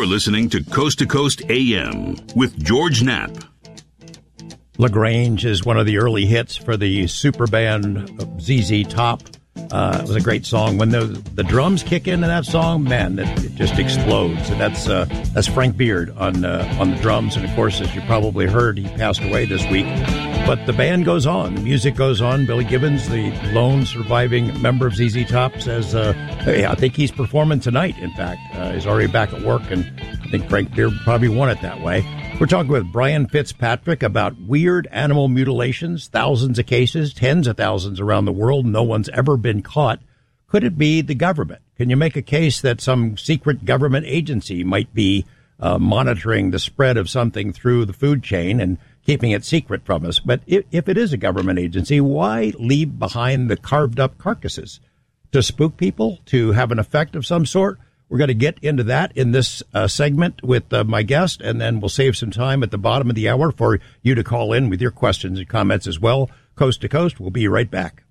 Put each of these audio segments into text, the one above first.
listening to Coast AM with George Knapp. LaGrange is one of the early hits for the super band ZZ Top. It was a great song. When the drums kick into that song, man, it just explodes. And that's Frank Beard on the drums. And of course, as you probably heard, he passed away this week. But the band goes on. The music goes on. Billy Gibbons, the lone surviving member of ZZ Top, says, hey, I think he's performing tonight, in fact. He's already back at work, and I think Frank Beard probably won it that way. We're talking with Brian Fitzpatrick about weird animal mutilations, thousands of cases, tens of thousands around the world. No one's ever been caught. Could it be the government? Can you make a case that some secret government agency might be monitoring the spread of something through the food chain and keeping it secret from us? But if it is a government agency, why leave behind the carved up carcasses? To spook people? To have an effect of some sort? We're going to get into that in this segment with my guest, and then we'll save some time at the bottom of the hour for you to call in with your questions and comments as well. Coast to Coast, we'll be right back.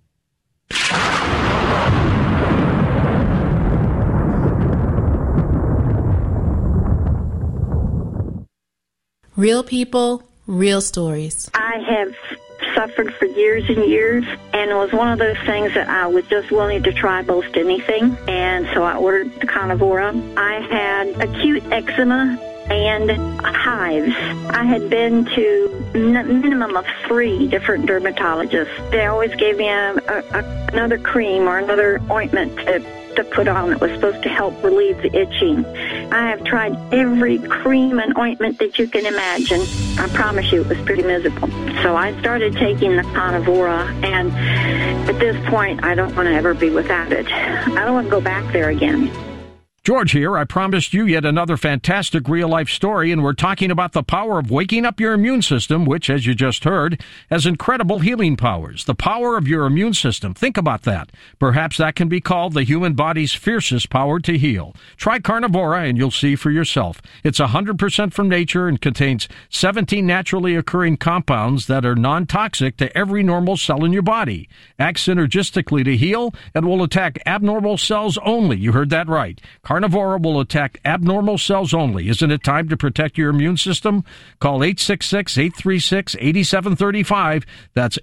Real people, real stories. I have suffered for years and years, and it was one of those things that I was just willing to try most anything, and so I ordered the Carnivora. I had acute eczema and hives. I had been to minimum of 3 different dermatologists. They always gave me another cream or another ointment to put on that was supposed to help relieve the itching. I have tried every cream and ointment that you can imagine. I promise you it was pretty miserable. So I started taking the Carnivora, and at this point, I don't want to ever be without it. I don't want to go back there again. George here. I promised you yet another fantastic real-life story, and we're talking about the power of waking up your immune system, which, as you just heard, has incredible healing powers. The power of your immune system. Think about that. Perhaps that can be called the human body's fiercest power to heal. Try Carnivora, and you'll see for yourself. It's 100% from nature and contains 17 naturally occurring compounds that are non-toxic to every normal cell in your body. Acts synergistically to heal and will attack abnormal cells only. You heard that right. Carnivora will attack abnormal cells only. Isn't it time to protect your immune system? Call 866-836-8735. That's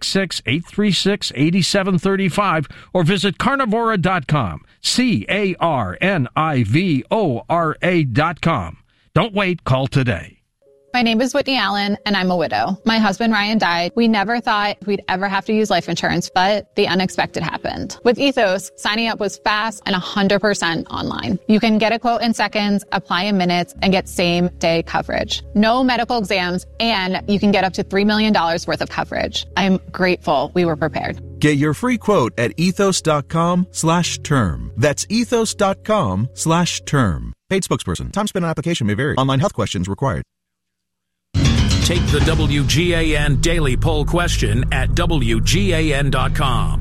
866-836-8735. Or visit carnivora.com. carnivora.com. Don't wait. Call today. My name is Whitney Allen, and I'm a widow. My husband, Ryan, died. We never thought we'd ever have to use life insurance, but the unexpected happened. With Ethos, signing up was fast and 100% online. You can get a quote in seconds, apply in minutes, and get same-day coverage. No medical exams, and you can get up to $3 million worth of coverage. I'm grateful we were prepared. Get your free quote at ethos.com/term. That's ethos.com/term. Paid spokesperson. Time spent on application may vary. Online health questions required. Take the WGAN Daily Poll question at WGAN.com.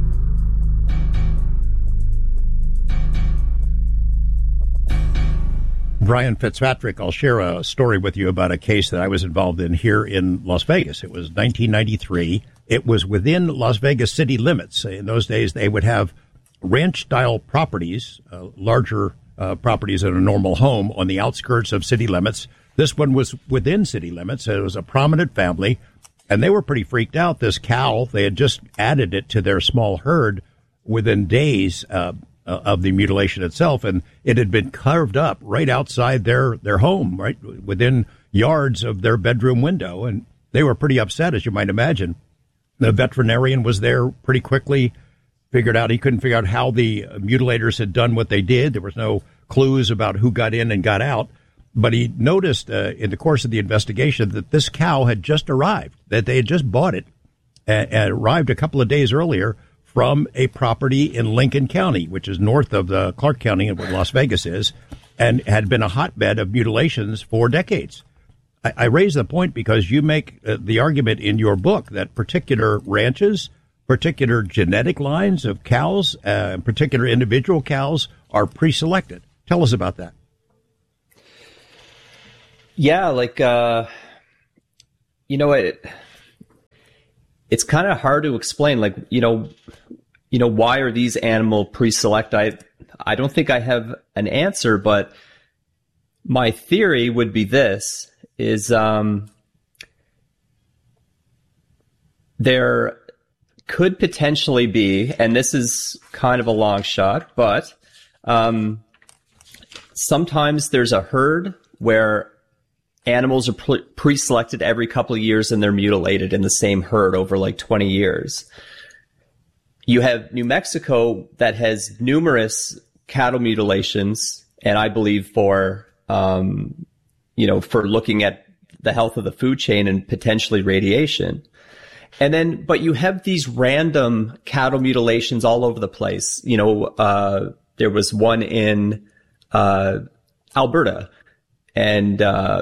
Brian Fitzpatrick, I'll share a story with you about a case that I was involved in here in Las Vegas. It was 1993. It was within Las Vegas city limits. In those days, they would have ranch-style properties, larger properties than a normal home on the outskirts of city limits. This one was within city limits. It was a prominent family, and they were pretty freaked out. This cow, they had just added it to their small herd within days of the mutilation itself, and it had been carved up right outside their home, right within yards of their bedroom window, and they were pretty upset, as you might imagine. The veterinarian was there pretty quickly, he couldn't figure out how the mutilators had done what they did. There was no clues about who got in and got out. But he noticed in the course of the investigation that this cow had just arrived, that they had just bought it, and arrived a couple of days earlier from a property in Lincoln County, which is north of Clark County and where Las Vegas is, and had been a hotbed of mutilations for decades. I raise the point because you make the argument in your book that particular ranches, particular genetic lines of cows, particular individual cows are pre-selected. Tell us about that. Yeah, it's kind of hard to explain. Why are these animal pre-select? I don't think I have an answer, but my theory would be this, is there could potentially be, and this is kind of a long shot, but sometimes there's a herd where animals are pre-selected every couple of years and they're mutilated in the same herd over like 20 years. You have New Mexico that has numerous cattle mutilations, and I believe for looking at the health of the food chain and potentially radiation. And then, but you have these random cattle mutilations all over the place. There was one in Alberta and,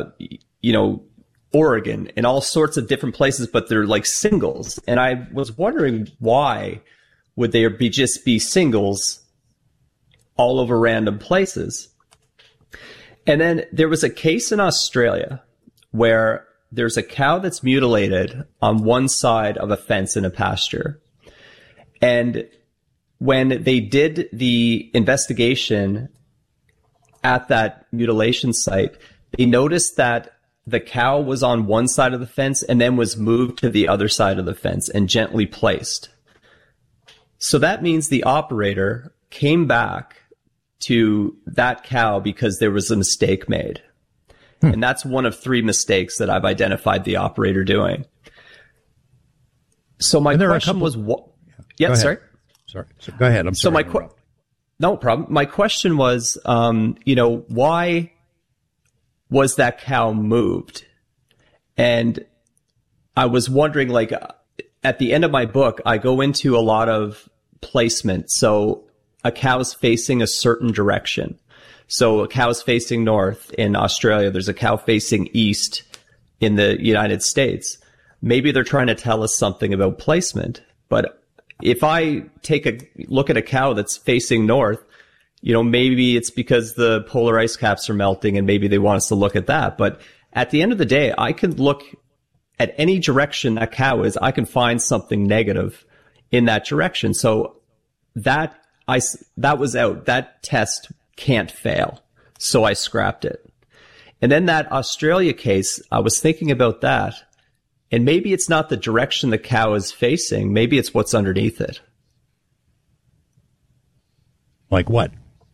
Oregon and all sorts of different places, but they're like singles. And I was wondering, why would there just be singles all over random places? And then there was a case in Australia where there's a cow that's mutilated on one side of a fence in a pasture. And when they did the investigation at that mutilation site, they noticed that the cow was on one side of the fence and then was moved to the other side of the fence and gently placed. So that means the operator came back to that cow because there was a mistake made. And that's one of 3 mistakes that I've identified the operator doing. So my question was, what? Yeah, sorry. Sorry. So go ahead. I'm sorry. No problem. My question was, why was that cow moved? And I was wondering, like, at the end of my book, I go into a lot of placement. So a cow's facing a certain direction. So a cow's facing north in Australia. There's a cow facing east in the United States. Maybe they're trying to tell us something about placement. But if I take a look at a cow that's facing north, maybe it's because the polar ice caps are melting and maybe they want us to look at that. But at the end of the day, I can look at any direction that cow is. I can find something negative in that direction. So that was out. That test can't fail. So I scrapped it. And then that Australia case, I was thinking about that. And maybe it's not the direction the cow is facing. Maybe it's what's underneath it. Like what?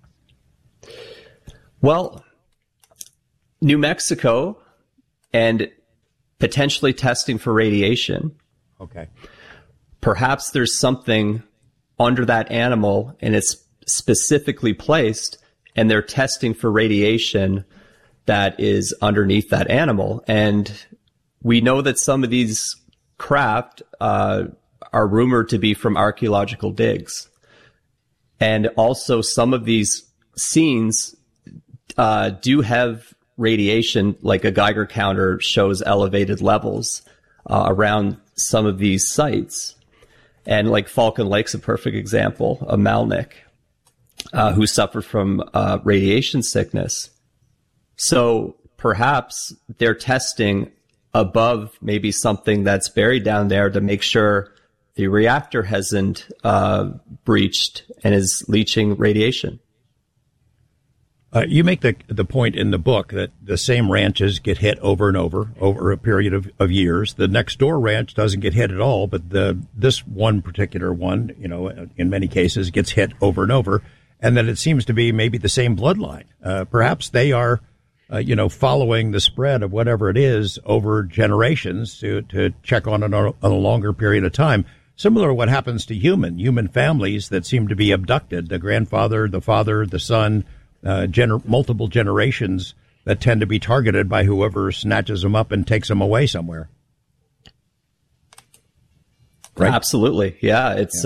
Well, New Mexico and potentially testing for radiation. Okay. Perhaps there's something under that animal and it's specifically placed and they're testing for radiation that is underneath that animal. And we know that some of these craft are rumored to be from archaeological digs. And also some of these scenes do have radiation, like a Geiger counter shows elevated levels around some of these sites. And like Falcon Lake's a perfect example, a Malnik, who suffered from radiation sickness. So perhaps they're testing above maybe something that's buried down there to make sure the reactor hasn't breached and is leaching radiation. You make the point in the book that the same ranches get hit over and over a period of years. The next door ranch doesn't get hit at all, but this one particular one, in many cases gets hit over and over. And then it seems to be maybe the same bloodline. Perhaps they are, following the spread of whatever it is over generations to check on a longer period of time. Similar to what happens to human families that seem to be abducted, the grandfather, the father, the son, multiple generations that tend to be targeted by whoever snatches them up and takes them away somewhere. Right? Absolutely. Yeah. It's,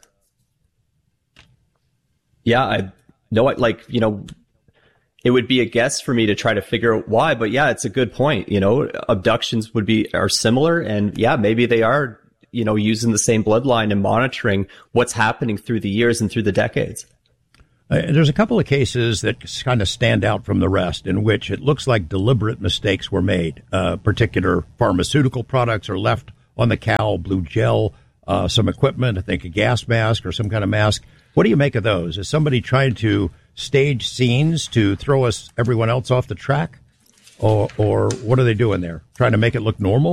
I know it, it would be a guess for me to try to figure out why, but yeah, it's a good point. Abductions are similar, and yeah, maybe they are, using the same bloodline and monitoring what's happening through the years and through the decades. There's a couple of cases that kind of stand out from the rest in which it looks like deliberate mistakes were made. Particular pharmaceutical products are left on the cow, blue gel, some equipment, I think a gas mask or some kind of mask. What do you make of those? Is somebody trying to stage scenes to throw everyone else off the track? Or what are they doing there? Trying to make it look normal?